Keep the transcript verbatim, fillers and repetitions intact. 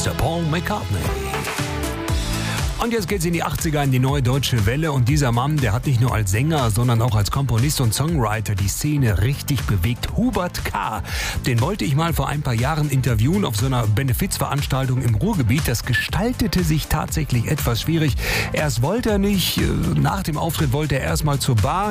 ist der Paul McCartney. Und jetzt geht's in die achtziger, in die Neue Deutsche Welle. Und dieser Mann, der hat nicht nur als Sänger, sondern auch als Komponist und Songwriter die Szene richtig bewegt. Hubert K. Den wollte ich mal vor ein paar Jahren interviewen auf so einer Benefizveranstaltung im Ruhrgebiet. Das gestaltete sich tatsächlich etwas schwierig. Erst wollte er nicht, nach dem Auftritt wollte er erst mal zur Bar.